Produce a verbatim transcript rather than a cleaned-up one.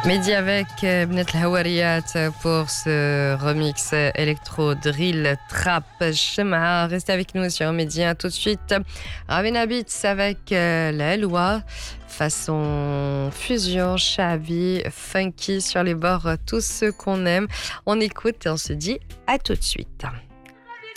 Mehdi avec euh, Bnet Hawariat pour ce remix électro drill trap Shema. Restez avec nous sur Média tout de suite. Ravena Beats avec euh, la loi façon fusion, chavi, funky sur les bords, tout ce qu'on aime. On écoute et on se dit à tout de suite.